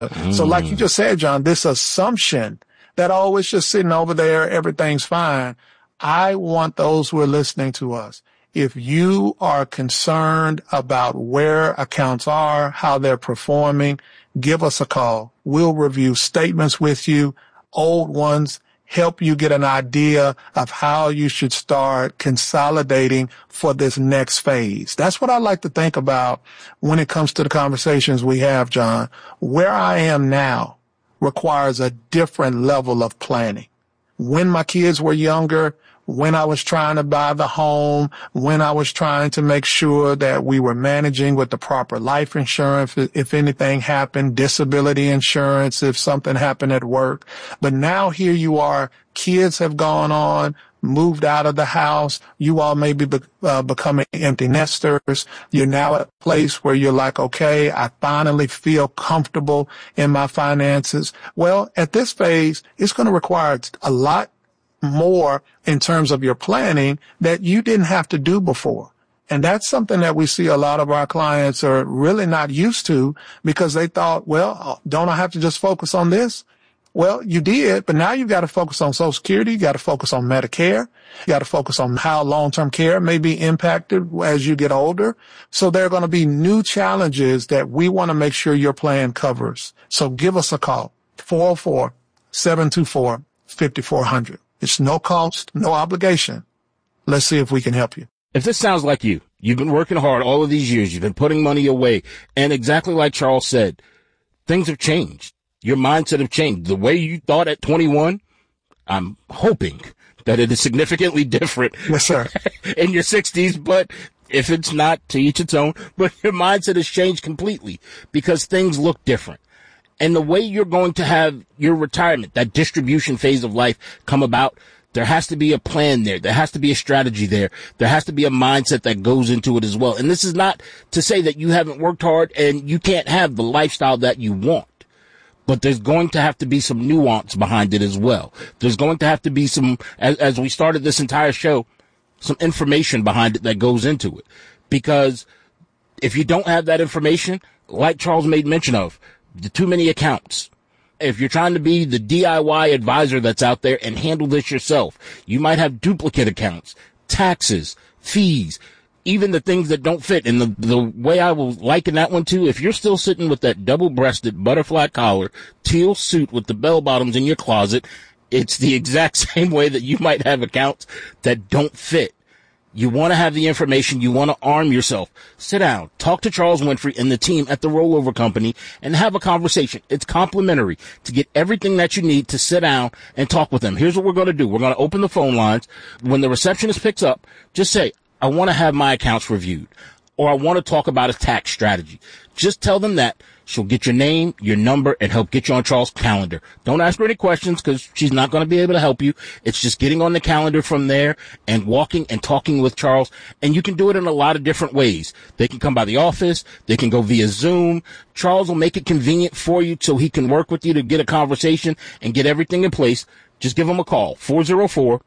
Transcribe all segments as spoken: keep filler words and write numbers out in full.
Mm. So like you just said, John, this assumption that, oh, it's just sitting over there, everything's fine. I want those who are listening to us, if you are concerned about where accounts are, how they're performing, give us a call. We'll review statements with you, old ones, help you get an idea of how you should start consolidating for this next phase. That's what I like to think about when it comes to the conversations we have, John. Where I am now requires a different level of planning. When my kids were younger, when I was trying to buy the home, when I was trying to make sure that we were managing with the proper life insurance, if anything happened, disability insurance, if something happened at work. But now here you are, kids have gone on, moved out of the house. You all may be, uh, becoming empty nesters. You're now at a place where you're like, okay, I finally feel comfortable in my finances. Well, at this phase, it's going to require a lot more in terms of your planning that you didn't have to do before. And that's something that we see a lot of our clients are really not used to because they thought, well, don't I have to just focus on this? Well, you did, but now you've got to focus on Social Security. You got to focus on Medicare. You got to focus on how long-term care may be impacted as you get older. So there are going to be new challenges that we want to make sure your plan covers. So give us a call, four oh four, seven two four, five four zero zero. It's no cost, no obligation. Let's see if we can help you. If this sounds like you, you've been working hard all of these years, you've been putting money away, and exactly like Charles said, things have changed. Your mindset have changed. The way you thought at twenty-one, I'm hoping that it is significantly different. Yes, sir. In your sixties, but if it's not, to each its own, but your mindset has changed completely because things look different. And the way you're going to have your retirement, that distribution phase of life come about, there has to be a plan there. There has to be a strategy there. There has to be a mindset that goes into it as well. And this is not to say that you haven't worked hard and you can't have the lifestyle that you want. But there's going to have to be some nuance behind it as well. There's going to have to be some, as, as we started this entire show, some information behind it that goes into it. Because if you don't have that information, like Charles made mention of, the too many accounts. If you're trying to be the D I Y advisor that's out there and handle this yourself, you might have duplicate accounts, taxes, fees, even the things that don't fit. And the, the way I will liken that one too, if you're still sitting with that double-breasted butterfly collar, teal suit with the bell bottoms in your closet, it's the exact same way that you might have accounts that don't fit. You want to have the information. You want to arm yourself. Sit down, talk to Charles Winfrey and the team at the Rollover Company and have a conversation. It's complimentary to get everything that you need to sit down and talk with them. Here's what we're going to do. We're going to open the phone lines. When the receptionist picks up, just say, I want to have my accounts reviewed, or I want to talk about a tax strategy. Just tell them that. She'll get your name, your number, and help get you on Charles' calendar. Don't ask her any questions because she's not going to be able to help you. It's just getting on the calendar from there and walking and talking with Charles. And you can do it in a lot of different ways. They can come by the office. They can go via Zoom. Charles will make it convenient for you so he can work with you to get a conversation and get everything in place. Just give him a call, four oh four,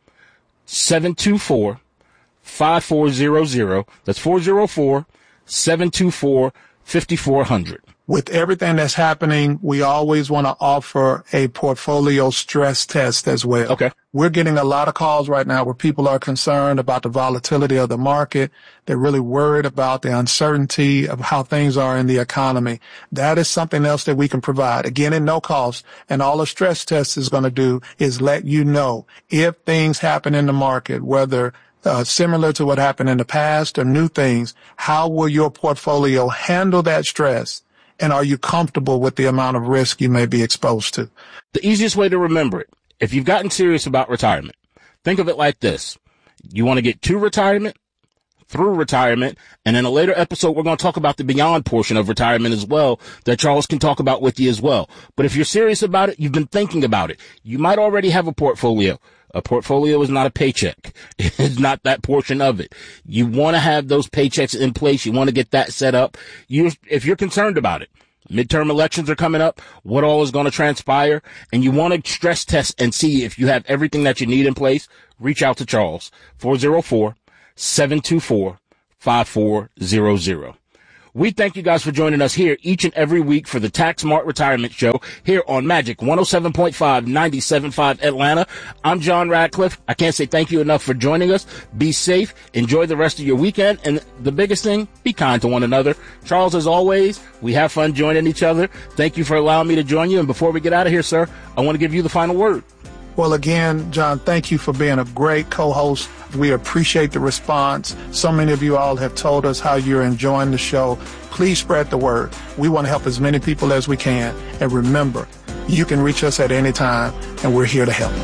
seven two four, five four zero zero. That's four oh four, seven two four, five four zero zero. With everything that's happening, we always want to offer a portfolio stress test as well. Okay. We're getting a lot of calls right now where people are concerned about the volatility of the market. They're really worried about the uncertainty of how things are in the economy. That is something else that we can provide. Again, at no cost. And all a stress test is going to do is let you know if things happen in the market, whether Uh, similar to what happened in the past or new things, how will your portfolio handle that stress? And are you comfortable with the amount of risk you may be exposed to? The easiest way to remember it, if you've gotten serious about retirement, think of it like this. You want to get to retirement, through retirement, and in a later episode, we're going to talk about the beyond portion of retirement as well that Charles can talk about with you as well. But if you're serious about it, you've been thinking about it. You might already have a portfolio. A portfolio is not a paycheck. It's not that portion of it. You want to have those paychecks in place. You want to get that set up. You, if you're concerned about it, midterm elections are coming up, what all is going to transpire, and you want to stress test and see if you have everything that you need in place, reach out to Charles, four oh four, seven two four, five four zero zero. We thank you guys for joining us here each and every week for the Tax Smart Retirement Show here on Magic one oh seven point five, ninety-seven point five Atlanta. I'm John Radcliffe. I can't say thank you enough for joining us. Be safe. Enjoy the rest of your weekend. And the biggest thing, be kind to one another. Charles, as always, we have fun joining each other. Thank you for allowing me to join you. And before we get out of here, sir, I want to give you the final word. Well, again, John, thank you for being a great co-host. We appreciate the response. So many of you all have told us how you're enjoying the show. Please spread the word. We want to help as many people as we can. And remember, you can reach us at any time, and we're here to help.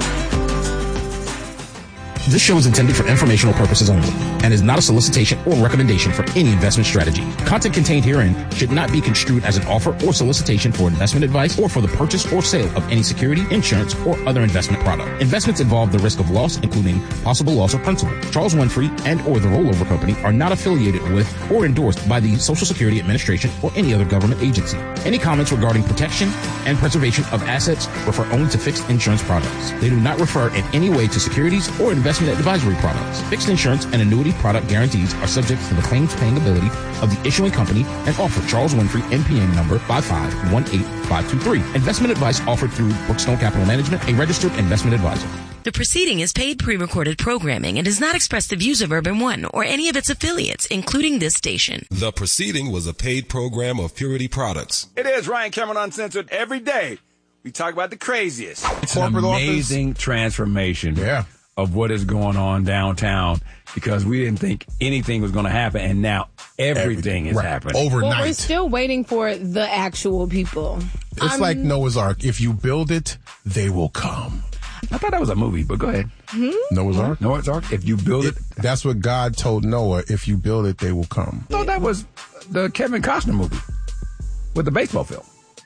This show is intended for informational purposes only and is not a solicitation or recommendation for any investment strategy. Content contained herein should not be construed as an offer or solicitation for investment advice or for the purchase or sale of any security, insurance, or other investment product. Investments involve the risk of loss, including possible loss of principal. Charles Winfrey and or the Rollover Company are not affiliated with or endorsed by the Social Security Administration or any other government agency. Any comments regarding protection and preservation of assets refer only to fixed insurance products. They do not refer in any way to securities or investment advisory products. Fixed insurance and annuity product guarantees are subject to the claims paying ability of the issuing company and offer Charles Winfrey N P N number five five one eight five two three. Investment advice offered through Brookstone Capital Management, a registered investment advisor. The proceeding is paid pre-recorded programming and does not express the views of Urban One or any of its affiliates, including this station. The proceeding was a paid program of Purity Products. It is Ryan Cameron Uncensored. Every day we talk about the craziest. It's an amazing office. transformation. Yeah. Of what is going on downtown, because we didn't think anything was going to happen, and now everything, everything is right. happening overnight. Well, we're still waiting for the actual people. It's um, like Noah's Ark. If you build it, they will come. I thought that was a movie, but go ahead. Hmm? Noah's Ark? Noah's Ark. If you build it, it, that's what God told Noah. If you build it, they will come. I thought that was the Kevin Costner movie with the baseball field.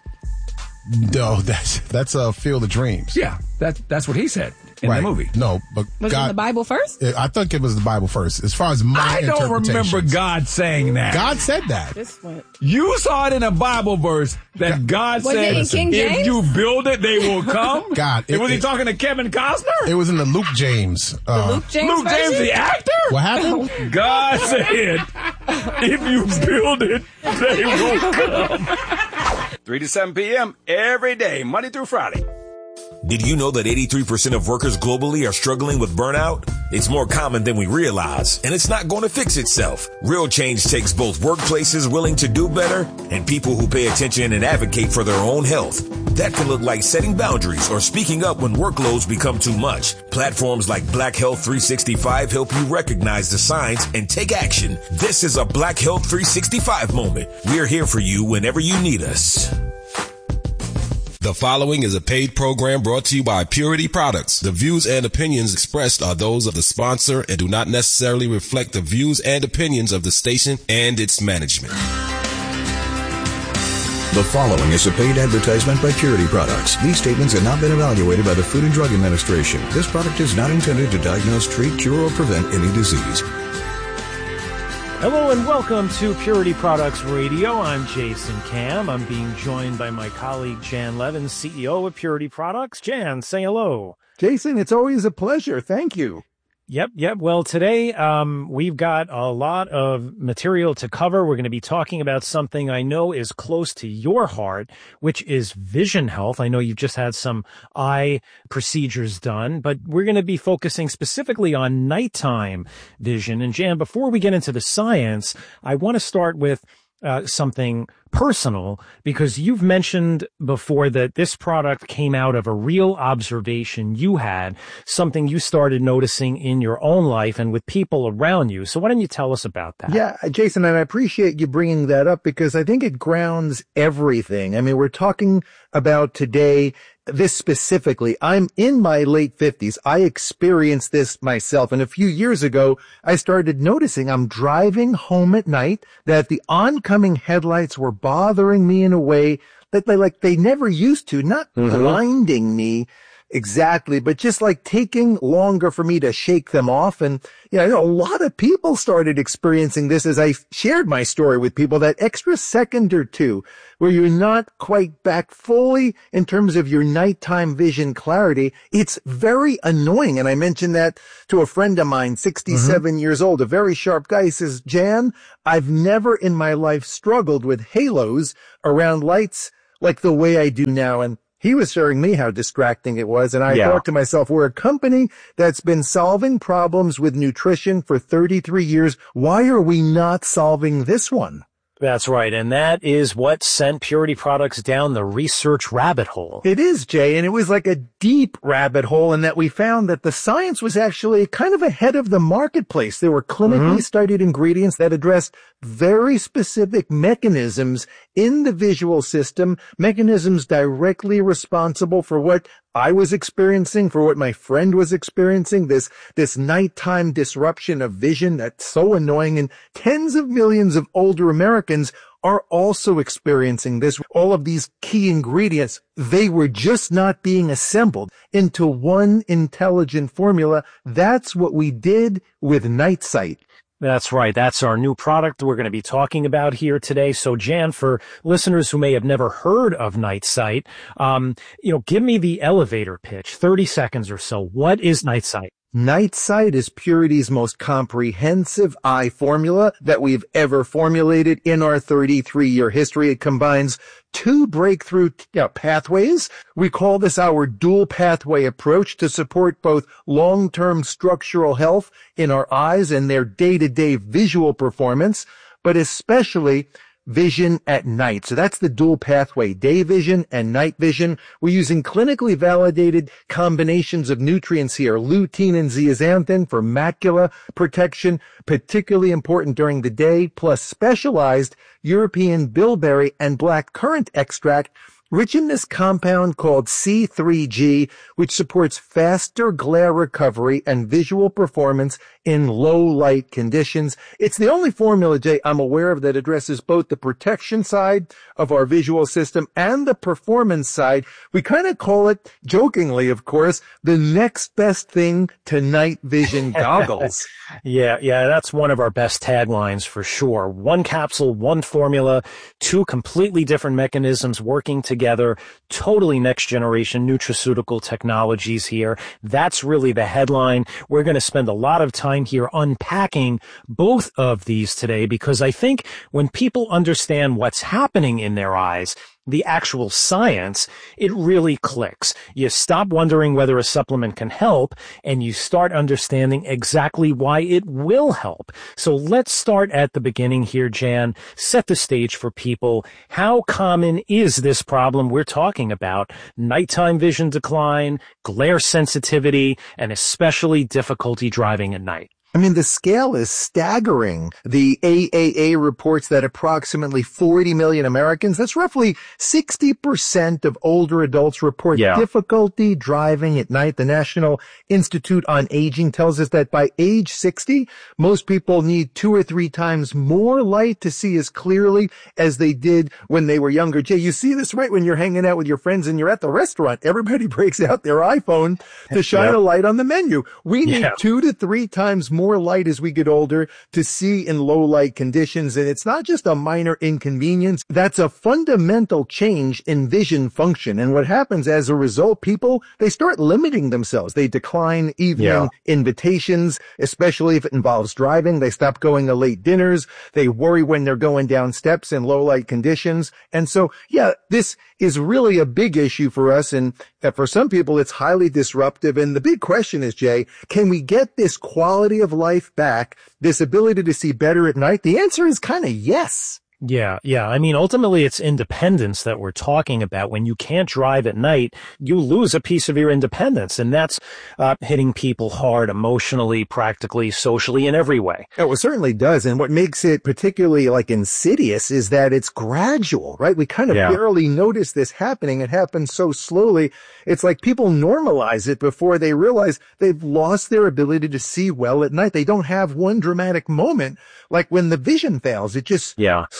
No, that's that's a uh, Field of Dreams. Yeah, that's that's what he said in right. the movie. No, but was God, it the Bible first? I think it was the Bible first. As far as my I don't remember God saying that. God said that. This went. You saw it in a Bible verse that God, God was said, it in King James? "If you build it, they will come." God, it, was it, he talking to Kevin Costner? It was in the Luke James. Uh, the Luke James. Luke version? James, the actor. What happened? God said, "If you build it, they will come." three to seven p.m. every day, Monday through Friday. Did you know that eighty-three percent of workers globally are struggling with burnout? It's more common than we realize, and it's not going to fix itself. Real change takes both workplaces willing to do better and people who pay attention and advocate for their own health. That can look like setting boundaries or speaking up when workloads become too much. Platforms like Black Health three sixty-five help you recognize the signs and take action. This is a Black Health three sixty-five moment. We're here for you whenever you need us. The following is a paid program brought to you by Purity Products. The views and opinions expressed are those of the sponsor and do not necessarily reflect the views and opinions of the station and its management. The following is a paid advertisement by Purity Products. These statements have not been evaluated by the Food and Drug Administration. This product is not intended to diagnose, treat, cure, or prevent any disease. Hello and welcome to Purity Products Radio. I'm Jason Cam. I'm being joined by my colleague Jan Levin, C E O of Purity Products. Jan, say hello. Jason, it's always a pleasure. Thank you. Yep, yep. Well, today um, we've got a lot of material to cover. We're going to be talking about something I know is close to your heart, which is vision health. I know you've just had some eye procedures done, but we're going to be focusing specifically on nighttime vision. And Jan, before we get into the science, I want to start with uh, something personal, because you've mentioned before that this product came out of a real observation you had, something you started noticing in your own life and with people around you. So why don't you tell us about that? Yeah, Jason, and I appreciate you bringing that up because I think it grounds everything. I mean, we're talking about today this specifically. I'm in my late fifties. I experienced this myself. And a few years ago, I started noticing I'm driving home at night that the oncoming headlights were bothering me in a way that they, like they never used to, not mm-hmm. blinding me, exactly, but just like taking longer for me to shake them off. And, you know, a lot of people started experiencing this as I shared my story with people, that extra second or two where you're not quite back fully in terms of your nighttime vision clarity. It's very annoying. And I mentioned that to a friend of mine, sixty-seven mm-hmm. years old, a very sharp guy. He says, Jan, I've never in my life struggled with halos around lights like the way I do now. And he was showing me how distracting it was. And I yeah. thought to myself, we're a company that's been solving problems with nutrition for thirty-three years. Why are we not solving this one? That's right. And that is what sent Purity Products down the research rabbit hole. It is, Jay. And it was like a deep rabbit hole in that we found that the science was actually kind of ahead of the marketplace. There were clinically mm-hmm. studied ingredients that addressed very specific mechanisms in the visual system, mechanisms directly responsible for what I was experiencing, for what my friend was experiencing, this, this nighttime disruption of vision that's so annoying. And tens of millions of older Americans are also experiencing this. All of these key ingredients, they were just not being assembled into one intelligent formula. That's what we did with Night Sight. That's right. That's our new product we're going to be talking about here today. So, Jan, for listeners who may have never heard of Night Sight, um, you know, give me the elevator pitch, thirty seconds or so. What is Night Sight? Night Sight is Purity's most comprehensive eye formula that we've ever formulated in our thirty-three year history. It combines two breakthrough you know, pathways. We call this our dual pathway approach to support both long-term structural health in our eyes and their day-to-day visual performance, but especially vision at night. So that's the dual pathway, day vision and night vision. We're using clinically validated combinations of nutrients here, lutein and zeaxanthin for macula protection, particularly important during the day, plus specialized European bilberry and black currant extract rich in this compound called C three G, which supports faster glare recovery and visual performance in low light conditions. It's the only formula, Jay, I'm aware of that addresses both the protection side of our visual system and the performance side. We kind of call it, jokingly, of course, the next best thing to night vision goggles. yeah, yeah, that's one of our best taglines for sure. One capsule, one formula, two completely different mechanisms working together, totally next generation nutraceutical technologies here. That's really the headline. We're going to spend a lot of time here unpacking both of these today, because I think when people understand what's happening in their eyes, the actual science, it really clicks. You stop wondering whether a supplement can help, and you start understanding exactly why it will help. So let's start at the beginning here, Jan. Set the stage for people. How common is this problem we're talking about? Nighttime vision decline, glare sensitivity, and especially difficulty driving at night. I mean, the scale is staggering. The A A A reports that approximately forty million Americans, that's roughly sixty percent of older adults, report yeah. difficulty driving at night. The National Institute on Aging tells us that by age sixty, most people need two or three times more light to see as clearly as they did when they were younger. Jay, you see this right when you're hanging out with your friends and you're at the restaurant. Everybody breaks out their iPhone to shine yep. a light on the menu. We need yep. two to three times more more light as we get older to see in low light conditions. And it's not just a minor inconvenience. That's a fundamental change in vision function. And what happens as a result, people, they start limiting themselves. They decline evening yeah. invitations, especially if it involves driving. They stop going to late dinners. They worry when they're going down steps in low light conditions. And so, yeah, this is really a big issue for us. And for some people, it's highly disruptive. And the big question is, Jay, can we get this quality of life back, this ability to see better at night? The answer is kind of yes. Yeah, yeah. I mean, ultimately, it's independence that we're talking about. When you can't drive at night, you lose a piece of your independence, and that's uh, hitting people hard emotionally, practically, socially, in every way. Oh, it certainly does. And what makes it particularly like insidious is that it's gradual, right? We kind of yeah. barely notice this happening. It happens so slowly. It's like people normalize it before they realize they've lost their ability to see well at night. They don't have one dramatic moment like when the vision fails. It just yeah.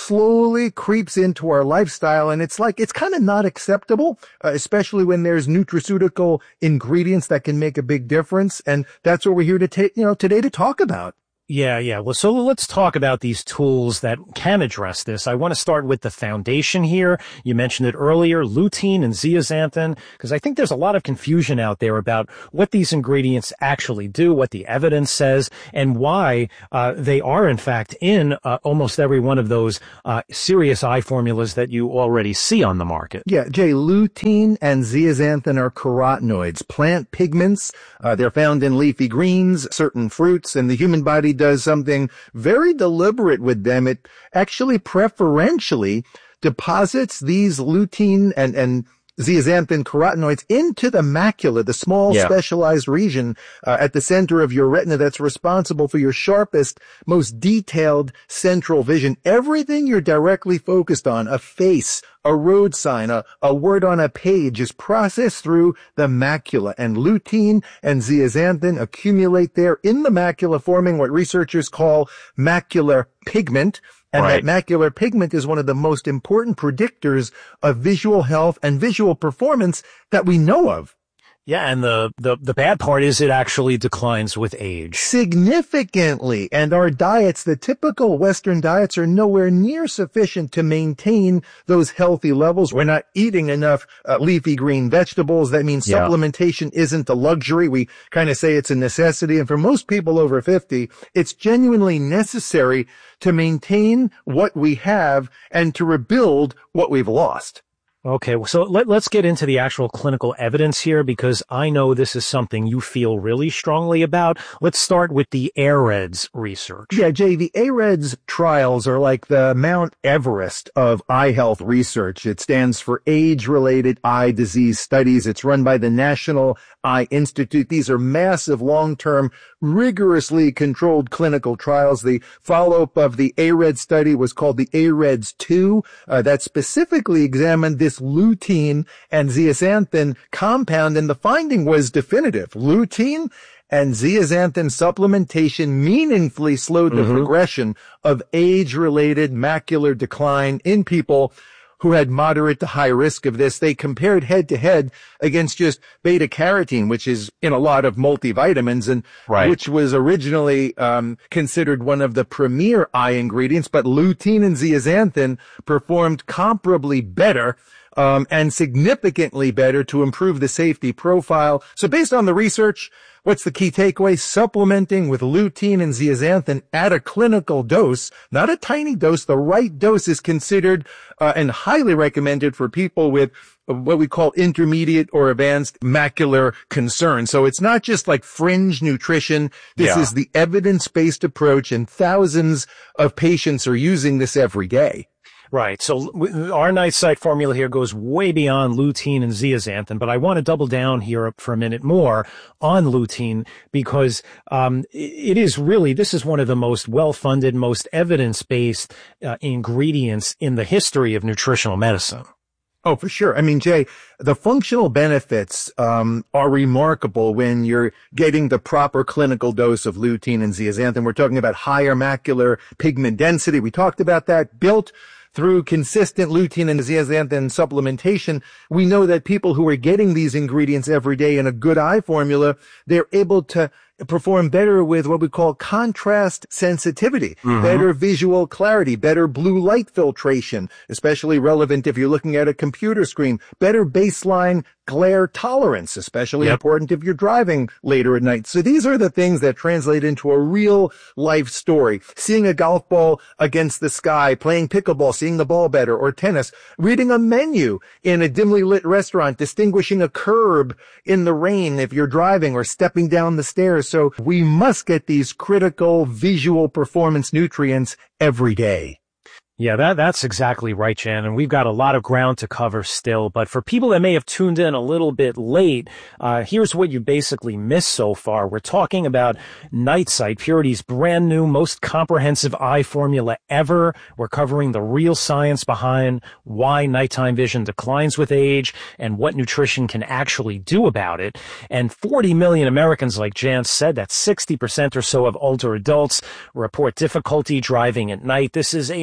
slowly creeps into our lifestyle, and it's like, it's kind of not acceptable, uh, especially when there's nutraceutical ingredients that can make a big difference. And that's what we're here to take, you know, today to talk about. Yeah, yeah. Well, so let's talk about these tools that can address this. I want to start with the foundation here. You mentioned it earlier, lutein and zeaxanthin, because I think there's a lot of confusion out there about what these ingredients actually do, what the evidence says, and why uh, they are, in fact, in uh, almost every one of those uh, serious eye formulas that you already see on the market. Yeah, Jay, lutein and zeaxanthin are carotenoids, plant pigments. Uh, they're found in leafy greens, certain fruits, and the human body does something very deliberate with them. It actually preferentially deposits these lutein and, and zeaxanthin carotenoids into the macula, the small yeah. specialized region uh, at the center of your retina that's responsible for your sharpest, most detailed central vision. Everything you're directly focused on, a face, a road sign, a, a word on a page, is processed through the macula, and lutein and zeaxanthin accumulate there in the macula, forming what researchers call macular pigment. And right. that macular pigment is one of the most important predictors of visual health and visual performance that we know of. Yeah, and the, the, the bad part is it actually declines with age. Significantly. And our diets, the typical Western diets, are nowhere near sufficient to maintain those healthy levels. We're not eating enough uh, leafy green vegetables. That means yeah. supplementation isn't a luxury. We kind of say it's a necessity. And for most people over fifty, it's genuinely necessary to maintain what we have and to rebuild what we've lost. Okay, so let, let's get into the actual clinical evidence here, because I know this is something you feel really strongly about. Let's start with the AREDS research. Yeah, Jay, the AREDS trials are like the Mount Everest of eye health research. It stands for Age-Related Eye Disease Studies. It's run by the National Eye Institute. These are massive, long-term, rigorously controlled clinical trials. The follow-up of the AREDS study was called the AREDS two. Uh, that specifically examined this lutein and zeaxanthin compound, and the finding was definitive. Lutein and zeaxanthin supplementation meaningfully slowed the mm-hmm. progression of age-related macular decline in people who had moderate to high risk of this. They compared head-to-head against just beta-carotene, which is in a lot of multivitamins, and right. which was originally um considered one of the premier eye ingredients, but lutein and zeaxanthin performed comparably better um and significantly better to improve the safety profile. So based on the research, what's the key takeaway? Supplementing with lutein and zeaxanthin at a clinical dose, not a tiny dose, the right dose, is considered uh, and highly recommended for people with what we call intermediate or advanced macular concern. So it's not just like fringe nutrition. This yeah. is the evidence-based approach, and thousands of patients are using this every day. Right. So our Night Sight formula here goes way beyond lutein and zeaxanthin, but I want to double down here for a minute more on lutein, because um it is really, this is one of the most well-funded, most evidence-based uh, ingredients in the history of nutritional medicine. Oh, for sure. I mean, Jay, the functional benefits um are remarkable when you're getting the proper clinical dose of lutein and zeaxanthin. We're talking about higher macular pigment density. We talked about that. Built through consistent lutein and zeaxanthin supplementation, we know that people who are getting these ingredients every day in a good eye formula, they're able to perform better with what we call contrast sensitivity, mm-hmm. better visual clarity, better blue light filtration, especially relevant if you're looking at a computer screen, better baseline glare tolerance, especially yep. important if you're driving later at night. So these are the things that translate into a real life story. Seeing a golf ball against the sky, playing pickleball, seeing the ball better, or tennis, reading a menu in a dimly lit restaurant, distinguishing a curb in the rain if you're driving, or stepping down the stairs. So we must get these critical visual performance nutrients every day. Yeah, that, that's exactly right, Jan. And we've got a lot of ground to cover still. But for people that may have tuned in a little bit late, uh, here's what you basically missed so far. We're talking about Night Sight, Purity's brand new, most comprehensive eye formula ever. We're covering the real science behind why nighttime vision declines with age and what nutrition can actually do about it. And forty million Americans, like Jan said, that's sixty percent or so of older adults, report difficulty driving at night. This is a massive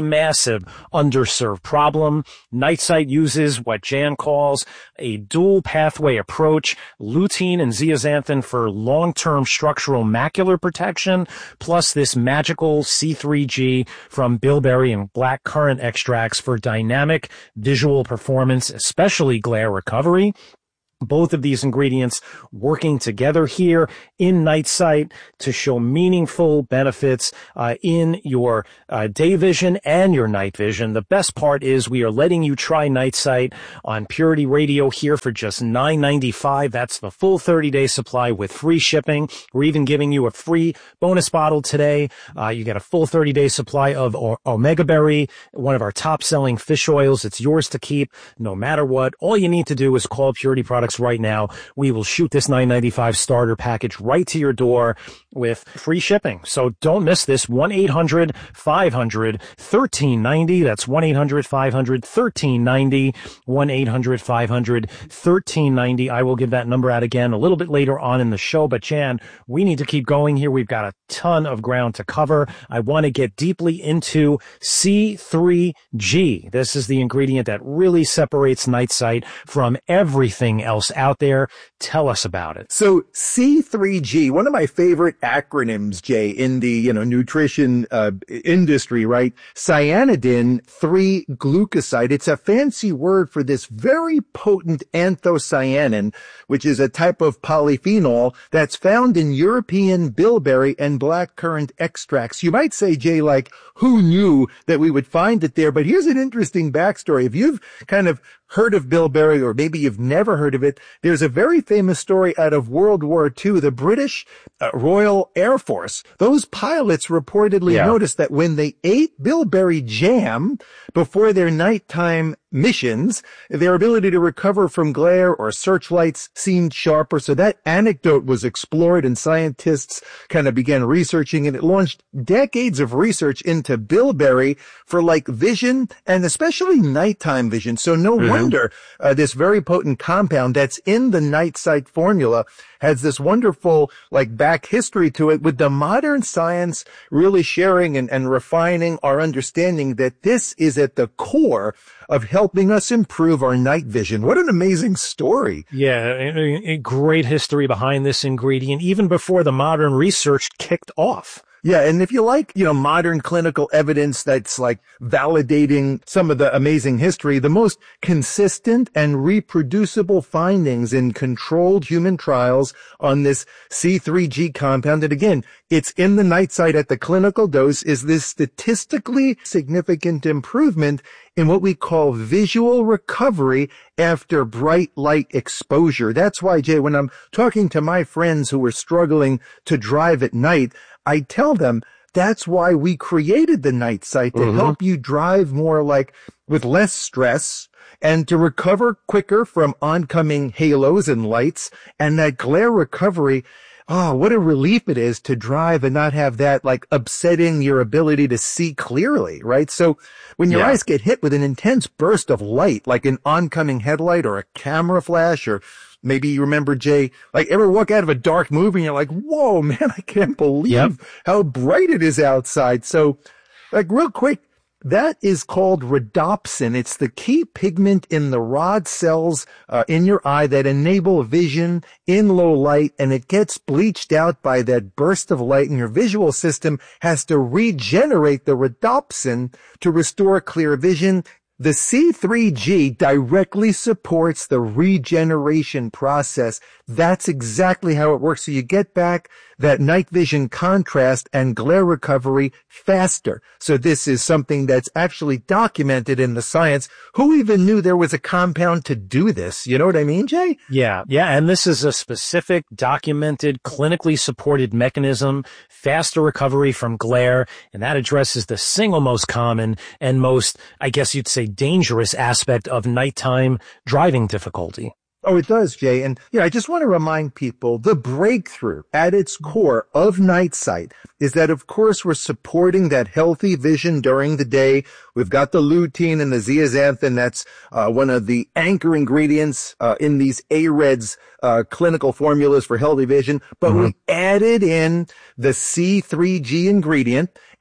massive underserved problem. Night-Sight uses what Jan calls a dual pathway approach, lutein and zeaxanthin for long-term structural macular protection, plus this magical C three G from bilberry and blackcurrant extracts for dynamic visual performance, especially glare recovery. Both of these ingredients working together here in Night-Sight to show meaningful benefits uh, in your uh, day vision and your night vision. The best part is we are letting you try Night-Sight on Purity Radio here for just nine ninety-five. That's the full thirty-day supply with free shipping. We're even giving you a free bonus bottle today. Uh, you get a full thirty-day supply of o- Omega Berry, one of our top-selling fish oils. It's yours to keep no matter what. All you need to do is call Purity Products right now. We will shoot this nine ninety-five starter package right to your door with free shipping. So don't miss this. one eight hundred five hundred thirteen ninety. That's one eight hundred five hundred thirteen ninety. one eight hundred five hundred thirteen ninety. I will give that number out again a little bit later on in the show. But Jan, we need to keep going here. We've got a ton of ground to cover. I want to get deeply into C three G. This is the ingredient that really separates Night-Sight from everything else out there. Tell us about it. So C three G, one of my favorite acronyms, Jay, in the, you know, nutrition uh, industry, right? Cyanidin three glucoside. It's a fancy word for this very potent anthocyanin, which is a type of polyphenol that's found in European bilberry and blackcurrant extracts. You might say, Jay, like, who knew that we would find it there? But here's an interesting backstory. If you've kind of heard of bilberry, or maybe you've never heard of it, there's a very famous story out of World War Two. The British uh, Royal Air Force, those pilots reportedly yeah. noticed that when they ate bilberry jam before their nighttime missions, their ability to recover from glare or searchlights seemed sharper. So that anecdote was explored and scientists kind of began researching it. It launched decades of research into bilberry for like vision and especially nighttime vision. So no mm-hmm. wonder uh, this very potent compound that's in the Night-Sight formula has this wonderful like back history to it, with the modern science really sharing and, and refining our understanding that this is at the core of helping us improve our night vision. What an amazing story. Yeah, a, a great history behind this ingredient, even before the modern research kicked off. Yeah, and if you like, you know, modern clinical evidence that's like validating some of the amazing history, the most consistent and reproducible findings in controlled human trials on this C three G compound, and again, it's in the Night-Sight at the clinical dose, is this statistically significant improvement in what we call visual recovery after bright light exposure. That's why, Jay, when I'm talking to my friends who are struggling to drive at night, I tell them that's why we created the Night-Sight, to mm-hmm. help you drive more like with less stress and to recover quicker from oncoming halos and lights. And that glare recovery, oh, what a relief it is to drive and not have that like upsetting your ability to see clearly, right? So when your yeah. eyes get hit with an intense burst of light, like an oncoming headlight or a camera flash, or maybe you remember, Jay, like ever walk out of a dark movie and you're like, whoa, man, I can't believe yep. how bright it is outside. So like real quick, that is called rhodopsin. It's the key pigment in the rod cells uh, in your eye that enable vision in low light, and it gets bleached out by that burst of light, and your visual system has to regenerate the rhodopsin to restore clear vision. The C three G directly supports the regeneration process. That's exactly how it works. So you get back that night vision contrast and glare recovery faster. So this is something that's actually documented in the science. Who even knew there was a compound to do this? You know what I mean, Jay? Yeah. Yeah. And this is a specific, documented, clinically supported mechanism, faster recovery from glare. And that addresses the single most common and most, I guess you'd say, dangerous aspect of nighttime driving difficulty. Oh, it does, Jay. And, you know, I just want to remind people the breakthrough at its core of Night-Sight is that, of course, we're supporting that healthy vision during the day. We've got the lutein and the zeaxanthin. That's uh, one of the anchor ingredients uh, in these A R E D S uh, clinical formulas for healthy vision. But mm-hmm. we added in the C three G ingredient.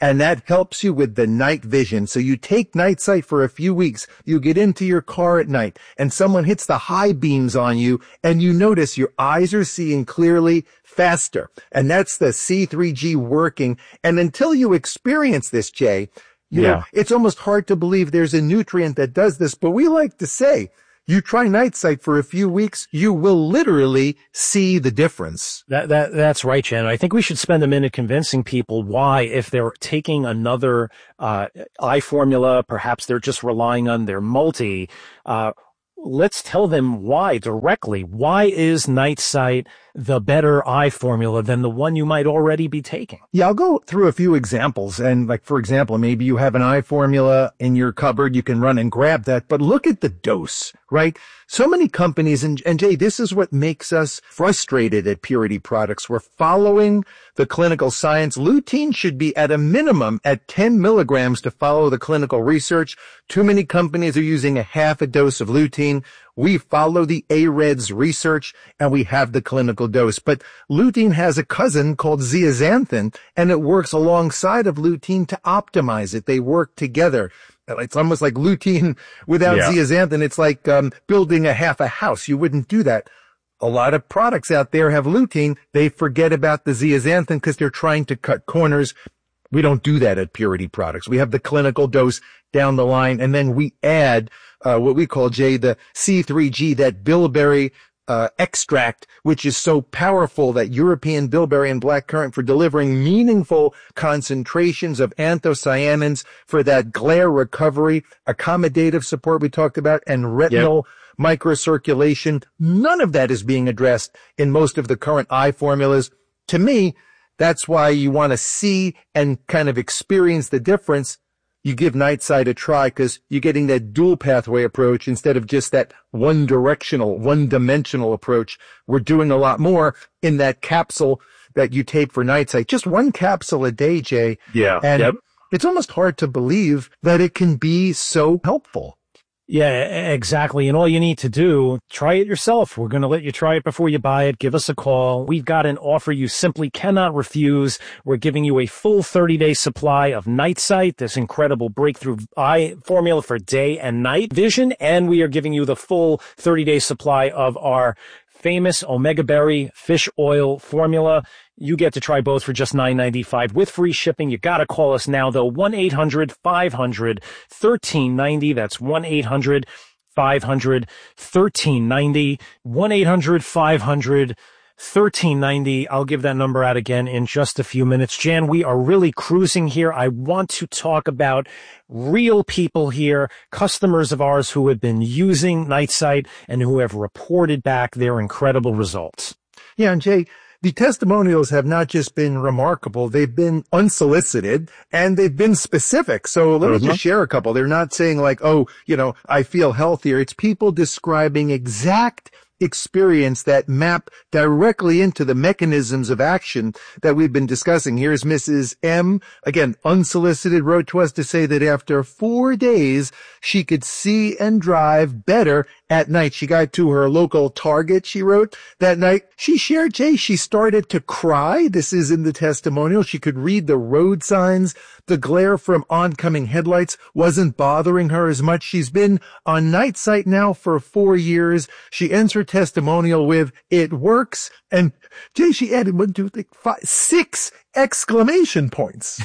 and that helps you with the night vision. So you take night sight for a few weeks, you get into your car at night, and someone hits the high beams on you, and you notice your eyes are seeing clearly faster. And that's the C three G working. And until you experience this, Jay, you Yeah. know, it's almost hard to believe there's a nutrient that does this, but we like to say, you try night sight for a few weeks, you will literally see the difference. That, that, that's right, Jen. I think we should spend a minute convincing people why, if they're taking another, uh, eye formula, perhaps they're just relying on their multi, uh, let's tell them why directly. Why is night sight the better eye formula than the one you might already be taking? Yeah, I'll go through a few examples. And like, for example, maybe you have an eye formula in your cupboard. You can run and grab that, but look at the dose, right? So many companies, and, and Jay, this is what makes us frustrated at Purity Products. We're following the clinical science. Lutein should be at a minimum at ten milligrams to follow the clinical research. Too many companies are using a half a dose of lutein. We follow the A R E D S research and we have the clinical dose. But lutein has a cousin called zeaxanthin, and it works alongside of lutein to optimize it. They work together. It's almost like lutein without Yeah. zeaxanthin. It's like um, building a half a house. You wouldn't do that. A lot of products out there have lutein. They forget about the zeaxanthin because they're trying to cut corners. We don't do that at Purity Products. We have the clinical dose down the line, and then we add uh, what we call, Jay, the C three G, that bilberry uh, extract, which is so powerful, that European bilberry and blackcurrant, for delivering meaningful concentrations of anthocyanins for that glare recovery, accommodative support we talked about, and retinal microcirculation. None of that is being addressed in most of the current eye formulas. To me, that's why you want to see and kind of experience the difference. You give night sight a try because you're getting that dual pathway approach instead of just that one directional, one dimensional approach. We're doing a lot more in that capsule that you take for night sight. Just one capsule a day, Jay. Yeah. And Yep. it's almost hard to believe that it can be so helpful. Yeah, exactly. And all you need to do, try it yourself. We're going to let you try it before you buy it. Give us a call. We've got an offer you simply cannot refuse. We're giving you a full thirty-day supply of Night Sight, this incredible breakthrough eye formula for day and night vision. And we are giving you the full thirty-day supply of our famous Omega Berry fish oil formula. You get to try both for just nine ninety-five with free shipping. You got to call us now, though. one eight hundred five hundred thirteen ninety. That's one eight hundred five hundred thirteen ninety. one eight hundred five hundred thirteen ninety. I'll give that number out again in just a few minutes. Jan, we are really cruising here. I want to talk about real people here, customers of ours who have been using Night Sight and who have reported back their incredible results. Yeah, and Jay, the testimonials have not just been remarkable, they've been unsolicited and they've been specific. So let Mm-hmm. me just share a couple. They're not saying like, oh, you know, I feel healthier. It's people describing exact experience that map directly into the mechanisms of action that we've been discussing. Here's Missus M, again, unsolicited, wrote to us to say that after four days, she could see and drive better at night. She got to her local Target, she wrote, that night. She shared, Jay, she started to cry. This is in the testimonial. She could read the road signs. The glare from oncoming headlights wasn't bothering her as much. She's been on Night Sight now for four years. She ends her testimonial with, it works. And Jay, she added one, two, three, five, six exclamation points.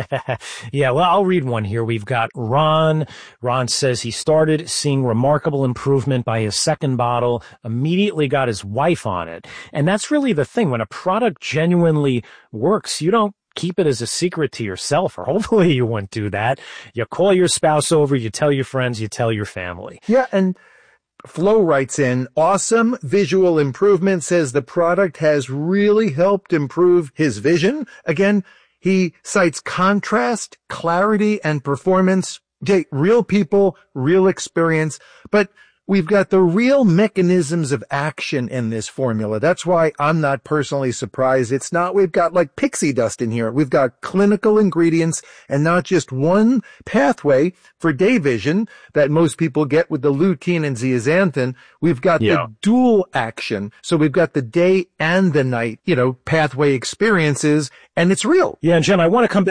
Yeah, well, I'll read one here. We've got Ron. Ron says he started seeing remarkable improvement by his second bottle, immediately got his wife on it. And that's really the thing. When a product genuinely works, you don't keep it as a secret to yourself, or hopefully you wouldn't do that. You call your spouse over, you tell your friends, you tell your family. Yeah, and Flo writes in, awesome visual improvement, says the product has really helped improve his vision. Again, he cites contrast, clarity, and performance. Jay, real people, real experience, but we've got the real mechanisms of action in this formula. That's why I'm not personally surprised. It's not, we've got like pixie dust in here. We've got clinical ingredients and not just one pathway for day vision that most people get with the lutein and zeaxanthin. We've got Yeah. the dual action. So we've got the day and the night, you know, pathway experiences, and it's real. Yeah, and Jen, I want to come back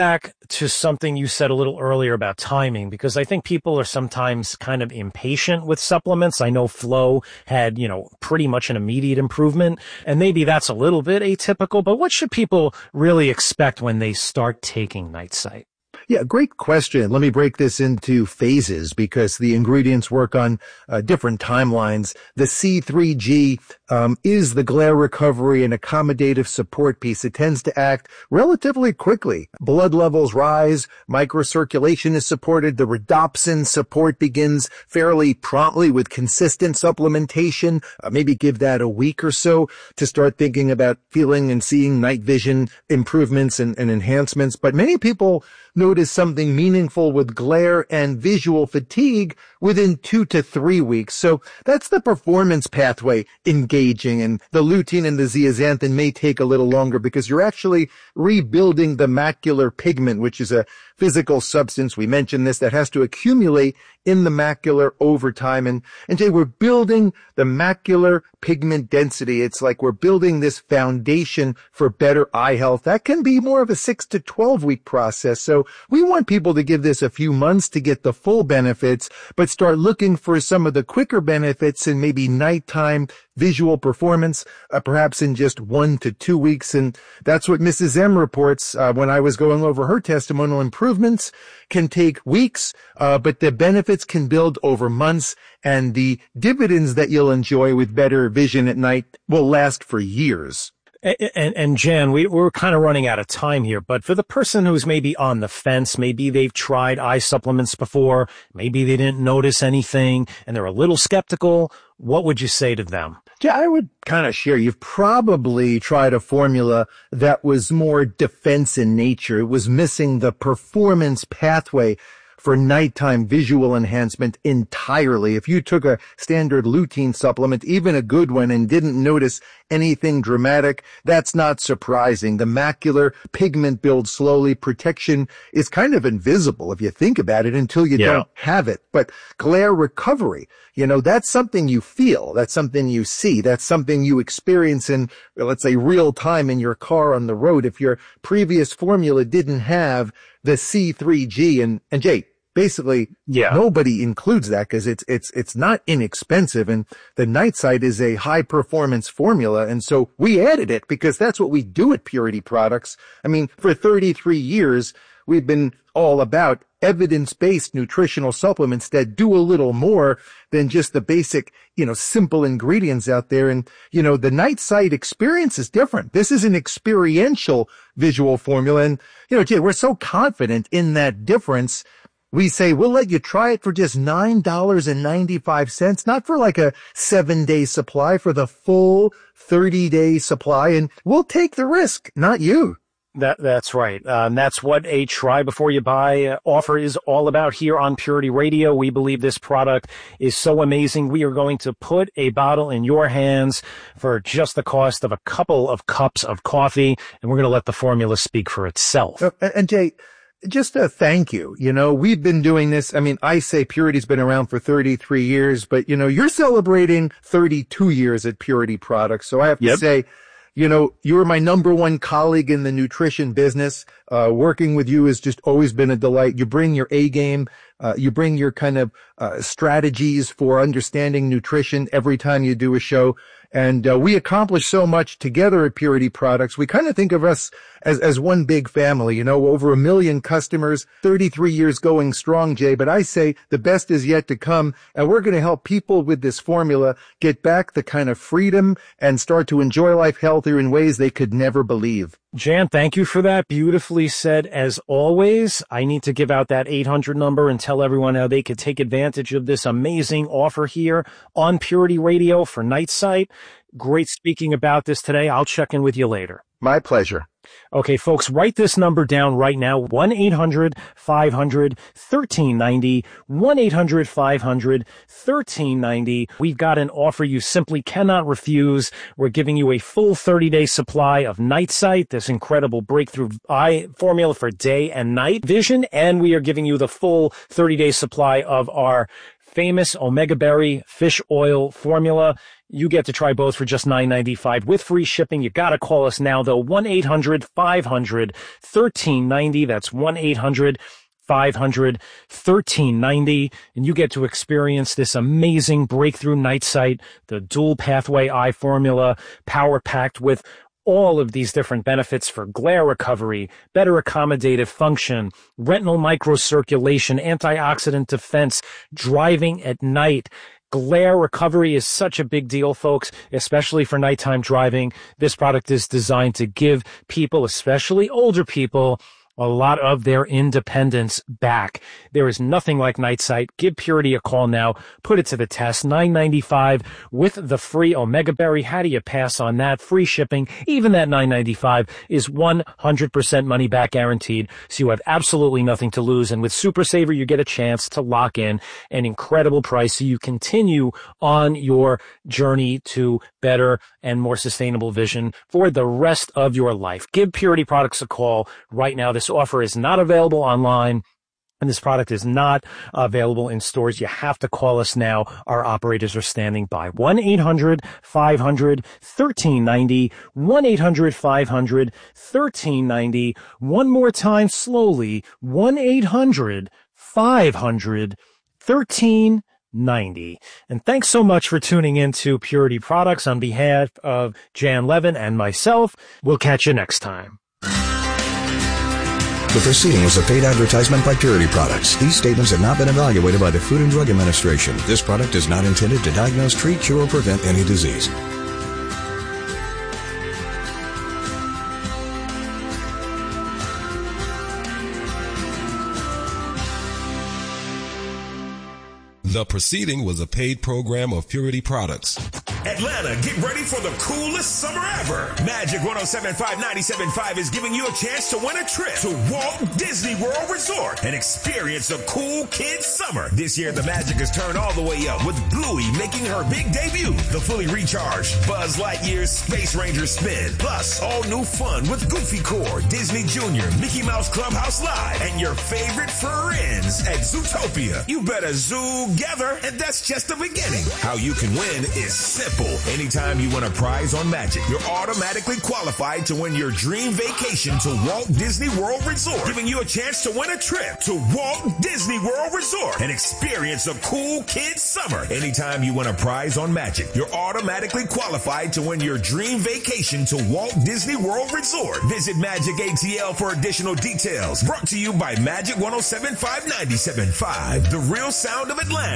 to something you said a little earlier about timing, because I think people are sometimes kind of impatient with supplements. I know Flo had, you know, pretty much an immediate improvement, and maybe that's a little bit atypical, but what should people really expect when they start taking Night Sight? Yeah, great question. Let me break this into phases because the ingredients work on uh, different timelines. The C three G um, is the glare recovery and accommodative support piece. It tends to act relatively quickly. Blood levels rise, microcirculation is supported, the rhodopsin support begins fairly promptly with consistent supplementation. Uh, maybe give that a week or so to start thinking about feeling and seeing night vision improvements and, and enhancements. But many people notice something meaningful with glare and visual fatigue within two to three weeks. So that's the performance pathway engaging, and the lutein and the zeaxanthin may take a little longer because you're actually rebuilding the macular pigment, which is a physical substance. We mentioned this that has to accumulate in the macula over time. And, and Jay, we're building the macular pigment density. It's like we're building this foundation for better eye health. That can be more of a six to twelve week process. So we want people to give this a few months to get the full benefits, but start looking for some of the quicker benefits in maybe nighttime visual performance, uh, perhaps in just one to two weeks. And that's what Missus M reports uh, when I was going over her testimonial. Improvements can take weeks, uh, but the benefits can build over months, and the dividends that you'll enjoy with better vision at night will last for years. And, and, and Jan, we, we're kind of running out of time here, but for the person who's maybe on the fence, maybe they've tried eye supplements before, maybe they didn't notice anything, and they're a little skeptical, what would you say to them? Yeah, I would kind of share. You've probably tried a formula that was more defense in nature. It was missing the performance pathway for nighttime visual enhancement entirely. If you took a standard lutein supplement, even a good one, and didn't notice anything dramatic, that's not surprising. The macular pigment builds slowly. Protection is kind of invisible if you think about it until you Yeah. don't have it. But glare recovery, you know, that's something you feel. That's something you see. That's something you experience in, let's say, real time in your car on the road. If your previous formula didn't have the C three G, and, and Jay, basically, Yeah. nobody includes that because it's, it's, it's not inexpensive. And the Night Sight is a high performance formula. And so we added it because that's what we do at Purity Products. I mean, for thirty-three years, we've been all about evidence-based nutritional supplements that do a little more than just the basic, you know, simple ingredients out there. And, you know, the Night Sight experience is different. This is an experiential visual formula. And, you know, Jay, we're so confident in that difference. We say, we'll let you try it for just nine dollars and ninety-five cents, not for like a seven day supply, for the full thirty day supply. And we'll take the risk, not you. That that's right. Um, that's what a try before you buy uh, offer is all about here on Purity Radio. We believe this product is so amazing. We are going to put a bottle in your hands for just the cost of a couple of cups of coffee, and we're going to let the formula speak for itself. Uh, and Jay, just a thank you. You know, we've been doing this. I mean, I say Purity's been around for thirty-three years, but you know, you're celebrating thirty-two years at Purity Products. So I have to Yep. say, you know, you're my number one colleague in the nutrition business. Uh, working with you has just always been a delight. You bring your A game. Uh, you bring your kind of, uh, strategies for understanding nutrition every time you do a show. And, uh, we accomplish so much together at Purity Products. We kind of think of us as, as one big family, you know, over a million customers, thirty-three years going strong, Jay. But I say the best is yet to come. And we're going to help people with this formula get back the kind of freedom and start to enjoy life healthier in ways they could never believe. Jan, thank you for that. Beautifully said. As always, I need to give out that eight hundred number and tell everyone how they could take advantage of this amazing offer here on Purity Radio for Night Sight. Great speaking about this today. I'll check in with you later. My pleasure. Okay, folks, write this number down right now. one eight hundred five hundred thirteen ninety. one eight hundred five hundred thirteen ninety. We've got an offer you simply cannot refuse. We're giving you a full thirty day supply of Night Sight, this incredible breakthrough eye formula for day and night vision. And we are giving you the full thirty day supply of our famous Omega Berry fish oil formula. You get to try both for just nine ninety-five with free shipping. You gotta call us now though, one eight hundred five hundred thirteen ninety. That's one eight hundred five hundred thirteen ninety. And you get to experience this amazing breakthrough night sight, the dual pathway eye formula, power packed with all of these different benefits for glare recovery, better accommodative function, retinal microcirculation, antioxidant defense, driving at night. Glare recovery is such a big deal, folks, especially for nighttime driving. This product is designed to give people, especially older people, a lot of their independence back. There is nothing like Night Sight. Give Purity a call now. Put it to the test. nine ninety-five with the free Omega Berry. How do you pass on that? Free shipping. Even that nine ninety-five is one hundred percent money back guaranteed. So you have absolutely nothing to lose. And with Super Saver, you get a chance to lock in an incredible price so you continue on your journey to better and more sustainable vision for the rest of your life. Give Purity Products a call right now. This offer is not available online, and this product is not available in stores. You have to call us now. Our operators are standing by. one eight hundred five hundred thirteen ninety. one eight hundred five hundred thirteen ninety. One more time slowly. one eight hundred five hundred thirteen ninety. And thanks so much for tuning in to Purity Products. On behalf of Jan Levin and myself, we'll catch you next time. The proceeding was a paid advertisement by Purity Products. These statements have not been evaluated by the Food and Drug Administration. This product is not intended to diagnose, treat, cure, or prevent any disease. The proceeding was a paid program of Purity Products. Atlanta, get ready for the coolest summer ever. Magic one oh seven point five ninety-seven point five is giving you a chance to win a trip to Walt Disney World Resort and experience a cool kid summer. This year, the magic has turned all the way up with Bluey making her big debut. The fully recharged Buzz Lightyear's Space Ranger spin. Plus, all new fun with Goofy Corps, Disney Junior, Mickey Mouse Clubhouse Live, and your favorite friends at Zootopia. You better zoo together, and that's just the beginning. How you can win is simple. Anytime you win a prize on Magic, you're automatically qualified to win your dream vacation to Walt Disney World Resort, giving you a chance to win a trip to Walt Disney World Resort and experience a cool kid summer. Anytime you win a prize on Magic, you're automatically qualified to win your dream vacation to Walt Disney World Resort. Visit Magic A T L for additional details. Brought to you by Magic one oh seven point five ninety-seven point five, the real sound of Atlanta.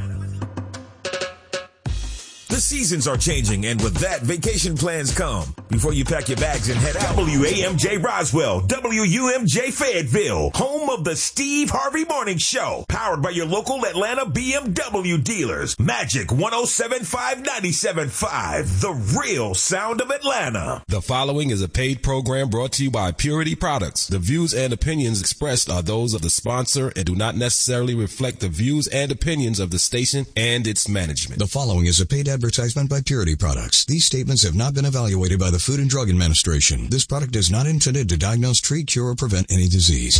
The seasons are changing, and with that, vacation plans come. Before you pack your bags and head out, W A M J Roswell, W U M J Fayetteville, home of the Steve Harvey Morning Show, powered by your local Atlanta B M W dealers. Magic one oh seven point five ninety-seven point five, the real sound of Atlanta. The following is a paid program brought to you by Purity Products. The views and opinions expressed are those of the sponsor and do not necessarily reflect the views and opinions of the station and its management. The following is a paid advertisement by Purity Products. These statements have not been evaluated by the Food and Drug Administration. This product is not intended to diagnose, treat, cure, or prevent any disease.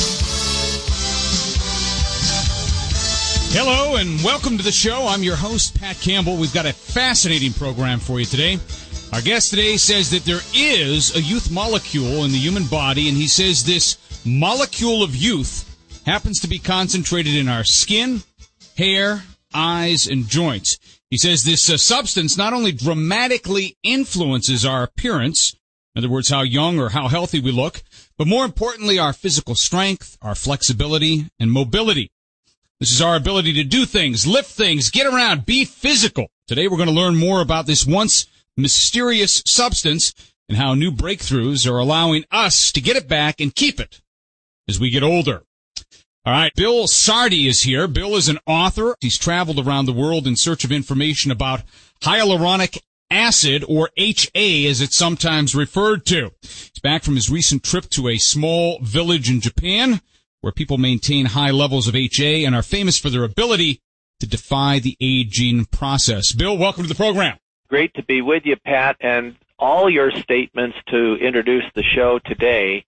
Hello and welcome to the show. I'm your host, Pat Campbell. We've got a fascinating program for you today. Our guest today says that there is a youth molecule in the human body, and he says this molecule of youth happens to be concentrated in our skin, hair, eyes, and joints. He says this uh, substance not only dramatically influences our appearance, in other words, how young or how healthy we look, but more importantly, our physical strength, our flexibility, and mobility. This is our ability to do things, lift things, get around, be physical. Today we're going to learn more about this once mysterious substance and how new breakthroughs are allowing us to get it back and keep it as we get older. All right, Bill Sardi is here. Bill is an author. He's traveled around the world in search of information about hyaluronic acid, or H A as it's sometimes referred to. He's back from his recent trip to a small village in Japan where people maintain high levels of H A and are famous for their ability to defy the aging process. Bill, welcome to the program. Great to be with you, Pat, and all your statements to introduce the show today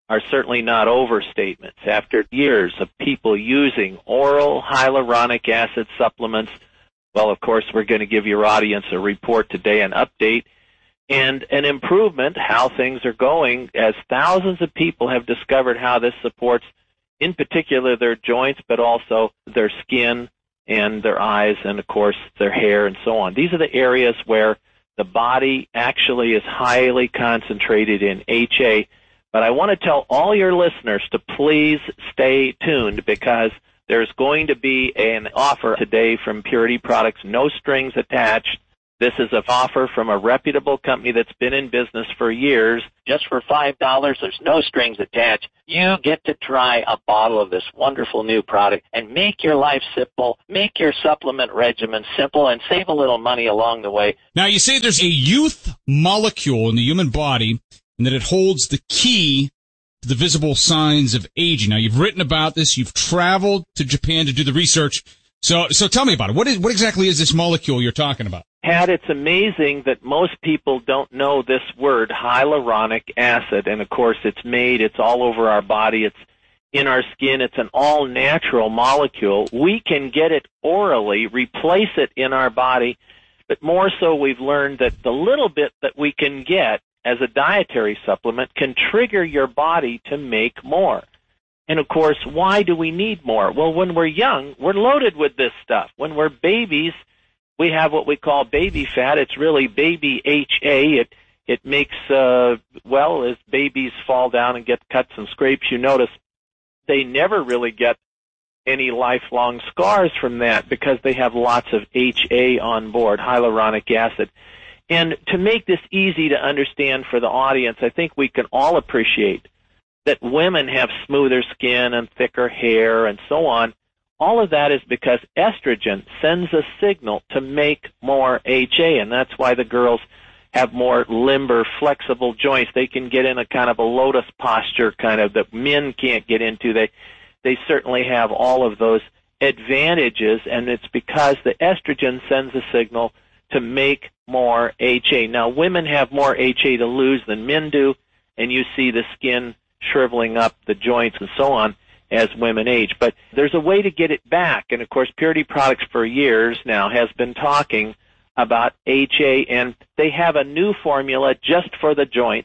are certainly not overstatements. After years of people using oral hyaluronic acid supplements, well, of course, we're going to give your audience a report today, an update, and an improvement, how things are going, as thousands of people have discovered how this supports, in particular, their joints, but also their skin and their eyes and, of course, their hair and so on. These are the areas where the body actually is highly concentrated in H A. But I want to tell all your listeners to please stay tuned, because there's going to be an offer today from Purity Products, no strings attached. This is an offer from a reputable company that's been in business for years. Just for five dollars, there's no strings attached. You get to try a bottle of this wonderful new product and make your life simple, make your supplement regimen simple, and save a little money along the way. Now, you say there's a youth molecule in the human body and that it holds the key to the visible signs of aging. Now, you've written about this. You've traveled to Japan to do the research. So, so tell me about it. What is, what exactly is this molecule you're talking about? Pat, it's amazing that most people don't know this word, hyaluronic acid. And, of course, it's made, it's all over our body, it's in our skin, it's an all-natural molecule. We can get it orally, replace it in our body, but more so we've learned that the little bit that we can get as a dietary supplement can trigger your body to make more. And, of course, why do we need more? Well, when we're young, we're loaded with this stuff. When we're babies, we have what we call baby fat. It's really baby H A. It it makes, uh, well, as babies fall down and get cuts and scrapes, you notice they never really get any lifelong scars from that because they have lots of H A on board, hyaluronic acid. And to make this easy to understand for the audience, I think we can all appreciate that women have smoother skin and thicker hair and so on. All of that is because estrogen sends a signal to make more H A, and that's why the girls have more limber, flexible joints. They can get in a kind of a lotus posture kind of that men can't get into. They, they certainly have all of those advantages, and it's because the estrogen sends a signal to make more H A. Now, women have more H A to lose than men do, and you see the skin shriveling up, the joints and so on, as women age. But there's a way to get it back. And, of course, Purity Products for years now has been talking about H A, and they have a new formula just for the joints,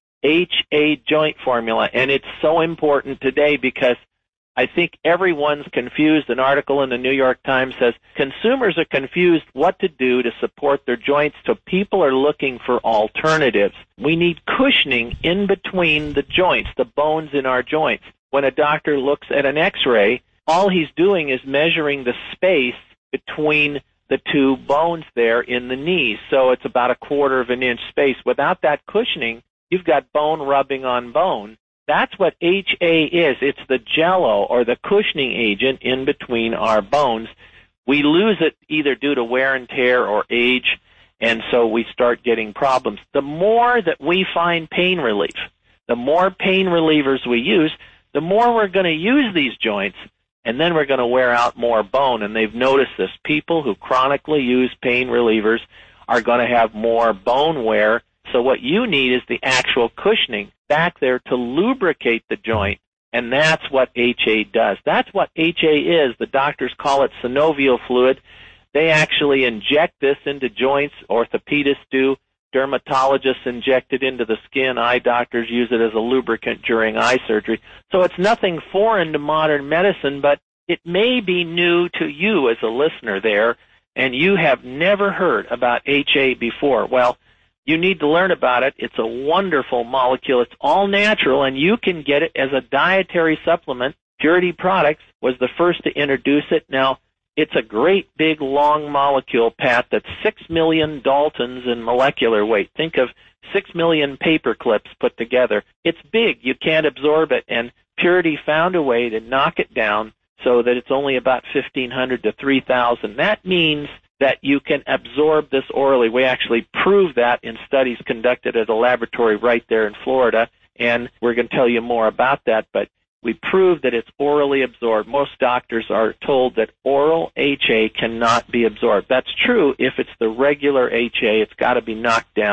H A joint formula. And it's so important today because I think everyone's confused. An article in the New York Times says consumers are confused what to do to support their joints, so people are looking for alternatives. We need cushioning in between the joints, the bones in our joints. When a doctor looks at an X-ray, all he's doing is measuring the space between the two bones there in the knees. So it's about a quarter of an inch space. Without that cushioning, you've got bone rubbing on bone. That's what H A is. It's the jello or the cushioning agent in between our bones. We lose it either due to wear and tear or age, and so we start getting problems. The more that we find pain relief, the more pain relievers we use, the more we're going to use these joints, and then we're going to wear out more bone. And they've noticed this. People who chronically use pain relievers are going to have more bone wear. So what you need is the actual cushioning back there to lubricate the joint, and that's what H A does. That's what H A is. The doctors call it synovial fluid. They actually inject this into joints. Orthopedists do. Dermatologists inject it into the skin. Eye doctors use it as a lubricant during eye surgery. So it's nothing foreign to modern medicine, but it may be new to you as a listener there, and you have never heard about H A before. Well, you need to learn about it. It's a wonderful molecule. It's all natural, and you can get it as a dietary supplement. Purity Products was the first to introduce it. Now, it's a great big long molecule, Pat, that's six million Daltons in molecular weight. Think of six million paper clips put together. It's big. You can't absorb it, and Purity found a way to knock it down so that it's only about fifteen hundred to three thousand. That means that you can absorb this orally. We actually proved that in studies conducted at a laboratory right there in Florida, and we're going to tell you more about that, but we proved that it's orally absorbed. Most doctors are told that oral H A cannot be absorbed. That's true if it's the regular H A. It's got to be knocked down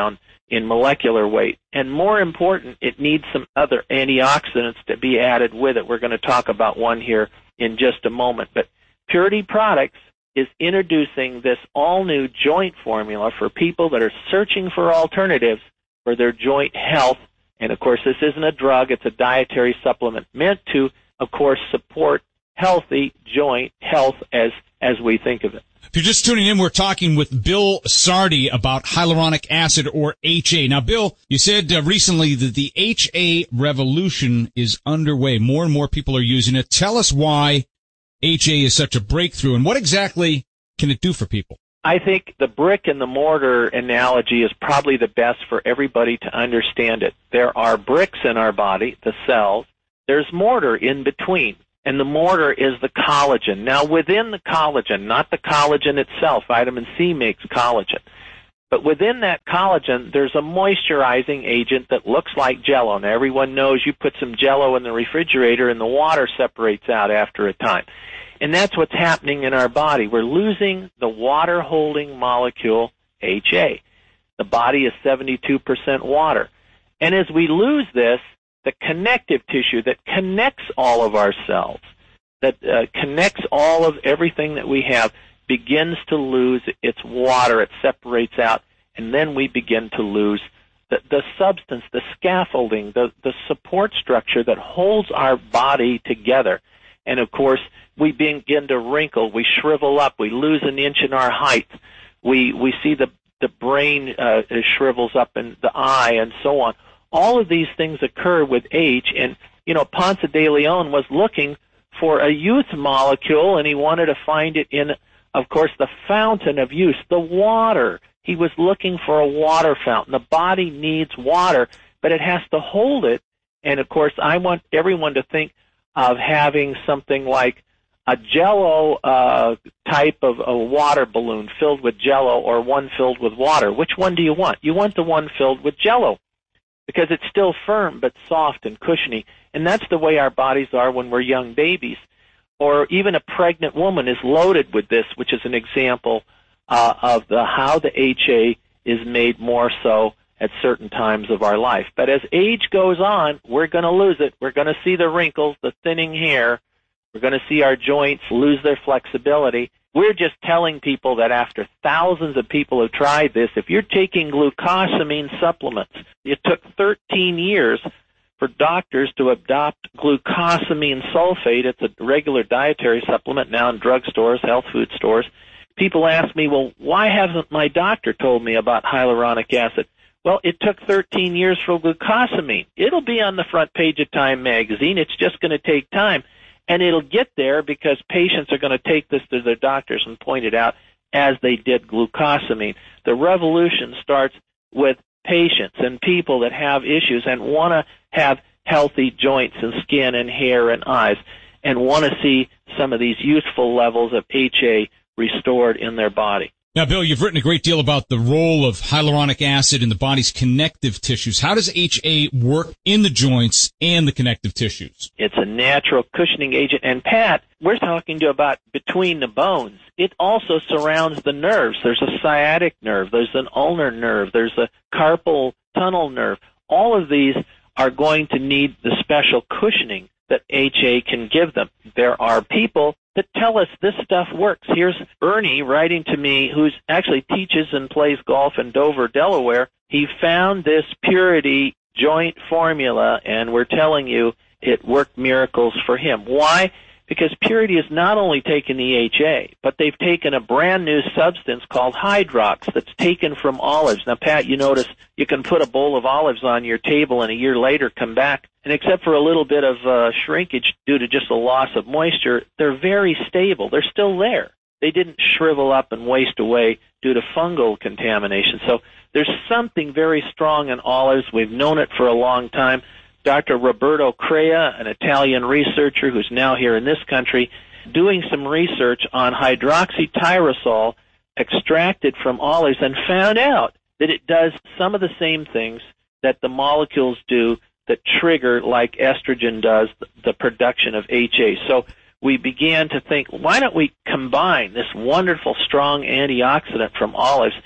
in molecular weight. And more important, it needs some other antioxidants to be added with it. We're going to talk about one here in just a moment. But Purity Products is introducing this all-new joint formula for people that are searching for alternatives for their joint health. And, of course, this isn't a drug. It's a dietary supplement meant to, of course, support healthy joint health as as we think of it. If you're just tuning in, we're talking with Bill Sardi about hyaluronic acid, or H A. Now, Bill, you said uh, recently that the H A revolution is underway. More and more people are using it. Tell us why H A is such a breakthrough, and what exactly can it do for people? I think the brick and the mortar analogy is probably the best for everybody to understand it. There are bricks in our body, the cells. There's mortar in between, and the mortar is the collagen. Now, within the collagen, not the collagen itself, vitamin C makes collagen, but within that collagen, there's a moisturizing agent that looks like Jell-O. Now, everyone knows you put some Jell-O in the refrigerator and the water separates out after a time. And that's what's happening in our body. We're losing the water-holding molecule H A. The body is seventy-two percent water. And as we lose this, the connective tissue that connects all of our cells, that uh, connects all of everything that we have, begins to lose its water. It separates out, and then we begin to lose the, the substance, the scaffolding, the, the support structure that holds our body together. And, of course, we begin to wrinkle, we shrivel up, we lose an inch in our height, we we see the the brain uh, shrivels up in the eye, and so on. All of these things occur with age, and, you know, Ponce de Leon was looking for a youth molecule, and he wanted to find it in, of course, the fountain of youth, the water. He was looking for a water fountain. The body needs water, but it has to hold it, and, of course, I want everyone to think of having something like a Jell-O uh, type of a water balloon filled with Jell-O, or one filled with water. Which one do you want? You want the one filled with Jell-O, because it's still firm but soft and cushiony. And that's the way our bodies are when we're young babies. Or even a pregnant woman is loaded with this, which is an example uh, of the, how the H A is made more so at certain times of our life. But as age goes on, we're going to lose it. We're going to see the wrinkles, the thinning hair. We're going to see our joints lose their flexibility. We're just telling people that after thousands of people have tried this, if you're taking glucosamine supplements, it took thirteen years for doctors to adopt glucosamine sulfate. It's a regular dietary supplement now in drugstores, health food stores. People ask me, well, why hasn't my doctor told me about hyaluronic acid? Well, it took thirteen years for glucosamine. It'll be on the front page of Time magazine. It's just going to take time. And it'll get there because patients are going to take this to their doctors and point it out as they did glucosamine. The revolution starts with patients and people that have issues and want to have healthy joints and skin and hair and eyes, and want to see some of these youthful levels of H A restored in their body. Now, Bill, you've written a great deal about the role of hyaluronic acid in the body's connective tissues. How does H A work in the joints and the connective tissues? It's a natural cushioning agent. And, Pat, we're talking to you about between the bones. It also surrounds the nerves. There's a sciatic nerve. There's an ulnar nerve. There's a carpal tunnel nerve. All of these are going to need the special cushioning that H A can give them. There are people that tell us this stuff works. Here's Ernie writing to me, who's actually teaches and plays golf in Dover, Delaware. He found this Purity joint formula, and we're telling you it worked miracles for him. Why? Because Purity is not only taking the H A, but they've taken a brand new substance called Hydrox that's taken from olives. Now, Pat, you notice you can put a bowl of olives on your table and a year later come back, and except for a little bit of uh, shrinkage due to just a loss of moisture, they're very stable. They're still there. They didn't shrivel up and waste away due to fungal contamination. So there's something very strong in olives. We've known it for a long time. Doctor Roberto Crea, an Italian researcher who's now here in this country, doing some research on hydroxytyrosol extracted from olives, and found out that it does some of the same things that the molecules do that trigger, like estrogen does, the production of H A. So we began to think, why don't we combine this wonderful, strong antioxidant from olives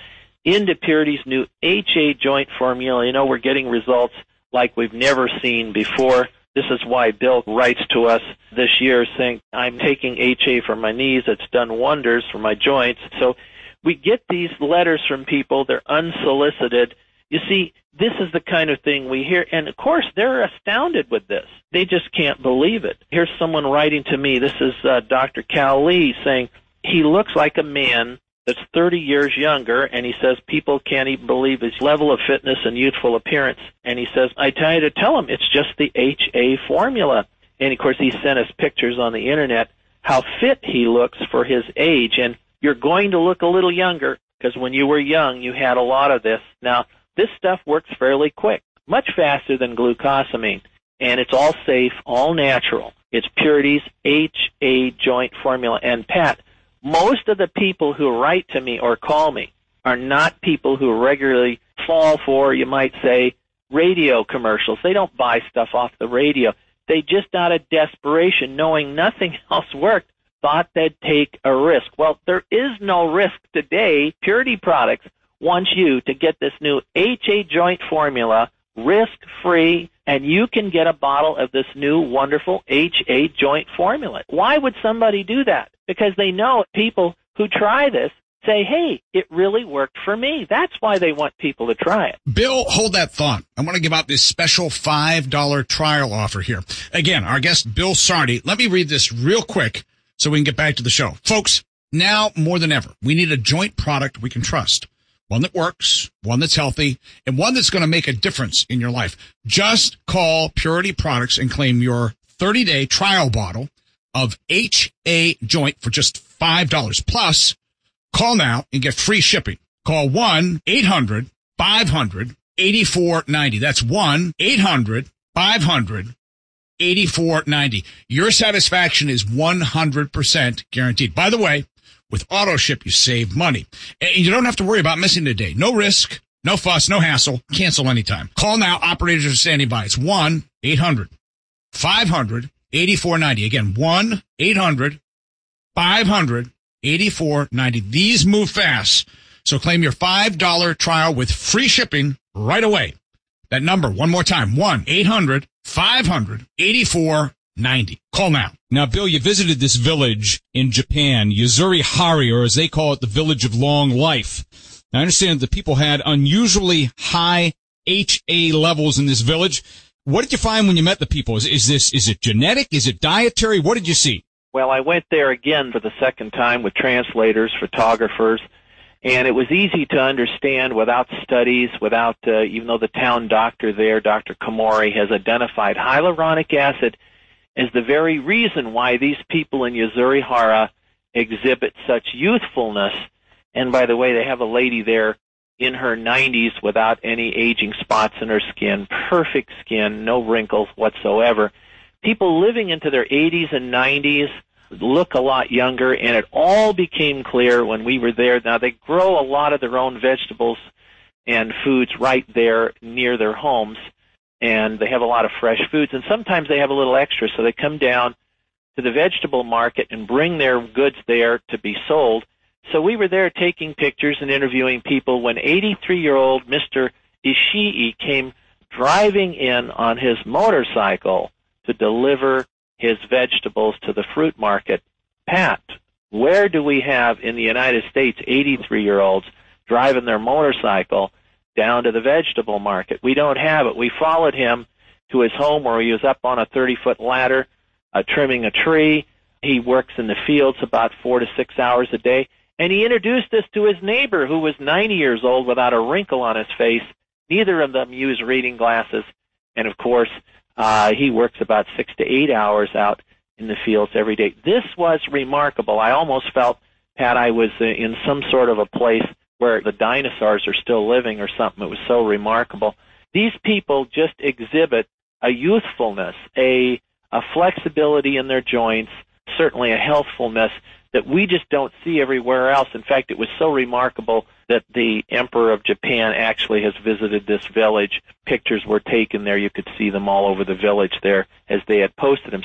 into Purity's new H A joint formula. You know, we're getting results like we've never seen before. This is why Bill writes to us this year saying, I'm taking H A for my knees. It's done wonders for my joints. So we get these letters from people. They're unsolicited. You see, this is the kind of thing we hear. And, of course, they're astounded with this. They just can't believe it. Here's someone writing to me. This is uh, Doctor Cal Lee saying, he looks like a man that's thirty years younger, and he says people can't even believe his level of fitness and youthful appearance. And he says, I tell you to tell him it's just the H A formula. And, of course, he sent us pictures on the Internet how fit he looks for his age. And you're going to look a little younger because when you were young, you had a lot of this. Now, this stuff works fairly quick, much faster than glucosamine. And it's all safe, all natural. It's Purity's H A joint formula. And, Pat, most of the people who write to me or call me are not people who regularly fall for, you might say, radio commercials. They don't buy stuff off the radio. They just, out of desperation, knowing nothing else worked, thought they'd take a risk. Well, there is no risk today. Purity Products wants you to get this new H A joint formula risk-free, and you can get a bottle of this new wonderful H A joint formula. Why would somebody do that? Because they know people who try this say, hey, it really worked for me. That's why they want people to try it. Bill, hold that thought. I want to give out this special five dollar trial offer here. Again, our guest, Bill Sardi. Let me read this real quick so we can get back to the show. Folks, now more than ever, we need a joint product we can trust. One that works, one that's healthy, and one that's going to make a difference in your life. Just call Purity Products and claim your thirty day trial bottle of H A joint for just five dollars. Plus, call now and get free shipping. Call one eight hundred five hundred eighty-four ninety. That's one eight hundred five hundred eighty-four ninety. Your satisfaction is one hundred percent guaranteed. By the way, with AutoShip, you save money. And you don't have to worry about missing a day. No risk, no fuss, no hassle. Cancel anytime. Call now. Operators are standing by. It's one eight hundred five hundred eighty-four ninety. Again, one eight hundred five hundred eighty-four ninety. These move fast. So claim your five dollar trial with free shipping right away. That number, one more time, one eight hundred five hundred eighty-four ninety. Call now. Now, Bill, you visited this village in Japan, Yuzuri Hari, or as they call it, the Village of Long Life. Now, I understand that the people had unusually high H A levels in this village. What did you find when you met the people? Is, is this, is it genetic? Is it dietary? What did you see? Well, I went there again for the second time with translators, photographers, and it was easy to understand without studies, without, uh, even though the town doctor there, Doctor Komori, has identified hyaluronic acid as the very reason why these people in Yuzuri Hara exhibit such youthfulness. And by the way, they have a lady there in her nineties without any aging spots in her skin, perfect skin, no wrinkles whatsoever. People living into their eighties and nineties look a lot younger, and it all became clear when we were there. Now, they grow a lot of their own vegetables and foods right there near their homes, and they have a lot of fresh foods, and sometimes they have a little extra, so they come down to the vegetable market and bring their goods there to be sold. So we were there taking pictures and interviewing people when eighty-three-year-old Mister Ishii came driving in on his motorcycle to deliver his vegetables to the fruit market. Pat, where do we have in the United States eighty-three-year-olds driving their motorcycle down to the vegetable market? We don't have it. We followed him to his home where he was up on a thirty-foot ladder uh, trimming a tree. He works in the fields about four to six hours a day. And he introduced us to his neighbor who was ninety years old without a wrinkle on his face. Neither of them use reading glasses. And, of course, uh, he works about six to eight hours out in the fields every day. This was remarkable. I almost felt, Pat, I was uh, in some sort of a place where the dinosaurs are still living or something. It was so remarkable. These people just exhibit a youthfulness, a, a flexibility in their joints, certainly a healthfulness that we just don't see everywhere else. In fact, it was so remarkable that the Emperor of Japan actually has visited this village. Pictures were taken there. You could see them all over the village there as they had posted them. So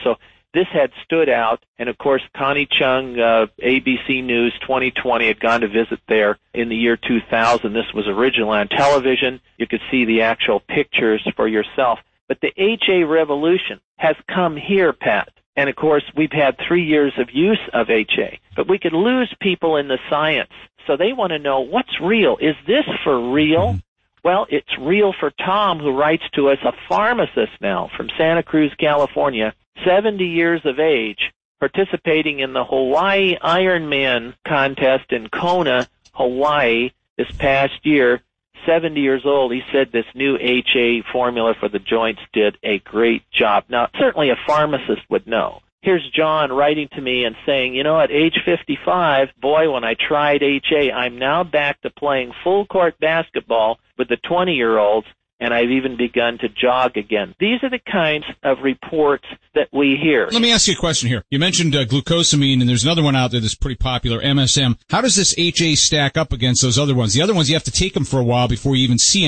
this had stood out. And, of course, Connie Chung, uh, A B C News twenty twenty, had gone to visit there in the year two thousand. This was originally on television. You could see the actual pictures for yourself. But the H A revolution has come here, Pat. And, of course, we've had three years of use of H A. But we could lose people in the science. So they want to know, what's real? Is this for real? Well, it's real for Tom, who writes to us, a pharmacist now from Santa Cruz, California, seventy years of age, participating in the Hawaii Ironman contest in Kona, Hawaii, this past year. seventy years old. He said this new H A formula for the joints did a great job. Now, certainly a pharmacist would know. Here's John writing to me and saying, you know, at age fifty-five, boy, when I tried H A, I'm now back to playing full court basketball with the twenty-year-olds, and I've even begun to jog again. These are the kinds of reports that we hear. Let me ask you a question here. You mentioned uh, glucosamine, and there's another one out there that's pretty popular, M S M. How does this H A stack up against those other ones? The other ones, you have to take them for a while before you even see